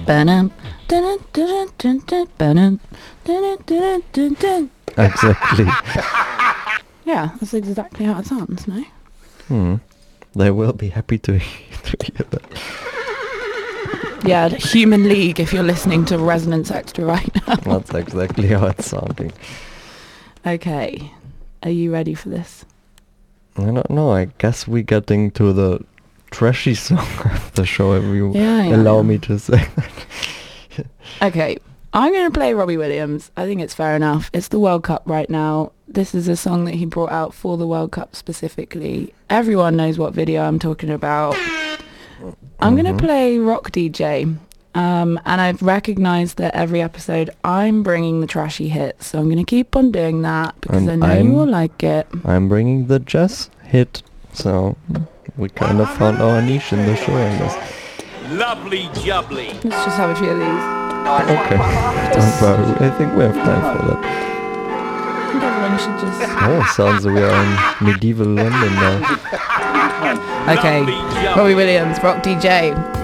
Ba-dum, dun, dun, dun, dun, ba-dum, dun, dun, dun, dun. Exactly. Yeah, that's exactly how it sounds, no? They will be happy to hear that. Yeah, the Human League, if you're listening to Resonance Extra right now. That's exactly how it's sounding. Okay, are you ready for this? I don't know. I guess we're getting to the trashy song of the show if you allow me to say that. Okay, I'm going to play Robbie Williams. I think it's fair enough. It's the World Cup right now. This is a song that he brought out for the World Cup specifically. Everyone knows what video I'm talking about. I'm going to play Rock DJ. And I've recognised that every episode I'm bringing the trashy hits. So I'm going to keep on doing that because I know you will like it. I'm bringing the jazz hit. So we kind of found our niche in the show, I guess. Lovely jubbly. Let's just have a few of these. Okay. Don't worry. I think we have time for that. I think everyone should just... Oh, sounds like we are in medieval London now. Okay, Robbie Williams, Rock DJ.